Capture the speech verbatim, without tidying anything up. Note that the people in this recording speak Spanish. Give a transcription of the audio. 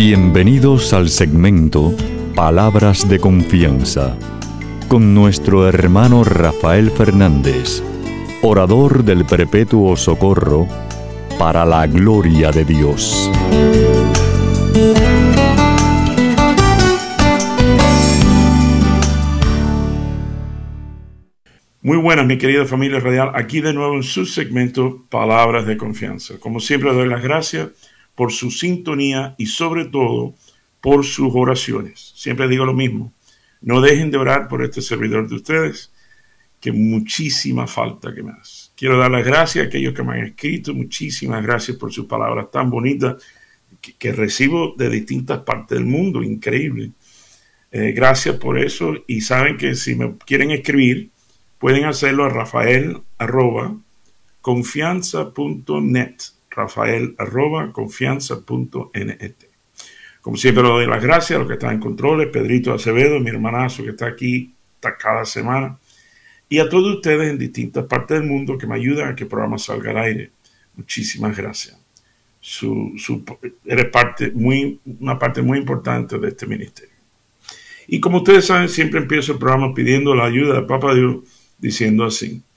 Bienvenidos al segmento Palabras de Confianza, con nuestro hermano Rafael Fernández, orador del Perpetuo Socorro, para la gloria de Dios. Muy buenas, mi querida familia radial, aquí de nuevo en su segmento Palabras de Confianza. Como siempre, doy las gracias por su sintonía y sobre todo por sus oraciones. Siempre digo lo mismo, no dejen de orar por este servidor de ustedes, que muchísima falta que me hace. Quiero dar las gracias a aquellos que me han escrito, muchísimas gracias por sus palabras tan bonitas que, que recibo de distintas partes del mundo, increíble. Eh, gracias por eso, y saben que si me quieren escribir, pueden hacerlo a rafael arroba confianza punto net. Rafael arroba confianza punto net. Como siempre, le doy las gracias a los que están en controles, Pedrito Acevedo, mi hermanazo que está aquí está cada semana, y a todos ustedes en distintas partes del mundo que me ayudan a que el programa salga al aire. Muchísimas gracias. Su, su, eres parte muy, una parte muy importante de este ministerio. Y como ustedes saben, siempre empiezo el programa pidiendo la ayuda del Papa Dios, diciendo así: